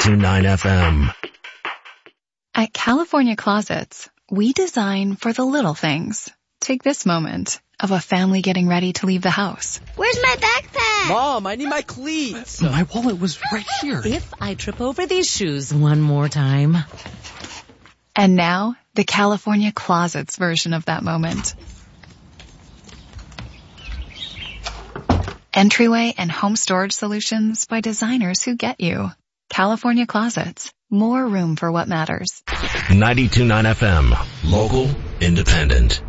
92.9 FM. At California Closets, we design for the little things. Take this moment of a family getting ready to leave the house. Where's my backpack? Mom, I need my cleats. My wallet was right here. If I trip over these shoes one more time. And now, the California Closets version of that moment. Entryway and home storage solutions by designers who get you. California Closets. More room for what matters. 92.9 FM. Local, independent.